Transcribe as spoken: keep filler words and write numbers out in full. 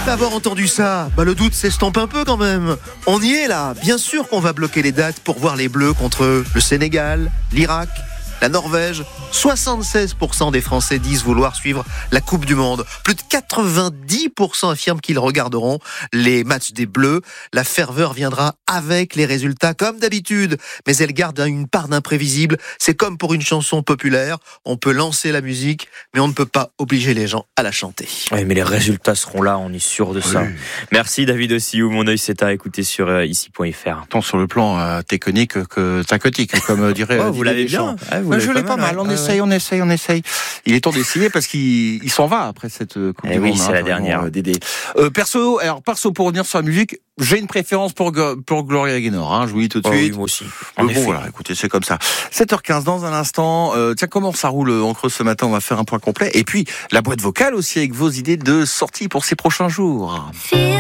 Après avoir entendu ça, bah le doute s'estompe un peu quand même. On y est là. Bien sûr qu'on va bloquer les dates pour voir les Bleus contre le Sénégal, l'Irak, la Norvège. soixante-seize pour cent des Français disent vouloir suivre la Coupe du Monde. Plus de quatre-vingt-dix pour cent affirment qu'ils regarderont les matchs des Bleus. La ferveur viendra avec les résultats comme d'habitude, mais elle garde une part d'imprévisible. C'est comme pour une chanson populaire. On peut lancer la musique, mais on ne peut pas obliger les gens à la chanter. Oui, mais les résultats seront là, on est sûr de ça. Oui. Merci David Ossiou. Mon œil c'est à écouter sur euh, ici point f r. Tant sur le plan euh, technique que syncoptique, comme dirait. Oh, vous l'avez bien. Ah, vous je l'ai pas mal. mal. On, ouais, essaye, ouais. on essaye, on essaye. Il est temps d'essayer parce qu'il il s'en va après cette Coupe eh du oui, Monde. C'est hein, la dernière. Euh, Dédé. Euh, perso, alors perso pour revenir sur la musique, j'ai une préférence pour pour Gloria Gaynor. Hein, je vous dis tout de oh, suite. Oui, moi aussi. En bon, effet. Voilà, écoutez, c'est comme ça. sept heures quinze dans un instant. Euh, tiens, comment ça roule en Creuse ce matin? On va faire un point complet. Et puis la boîte vocale aussi avec vos idées de sortie pour ces prochains jours.